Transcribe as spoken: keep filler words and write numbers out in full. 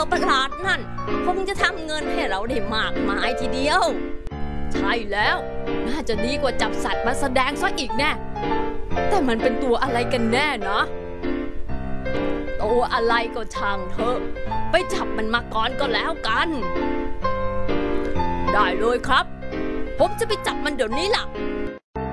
ประหลาดนั่นคงจะทำเงินให้เราได้มากมายทีเดียวใช่แล้วน่าจะดีกว่าจับสัตว์มาแสดงซะอีกแน่แต่มันเป็นตัวอะไรกันแน่นะตัวอะไรก็ช่างเถอะไปจับมันมาก่อนก็แล้วกันได้เลยครับผมจะไปจับมันเดี๋ยวนี้ล่ะ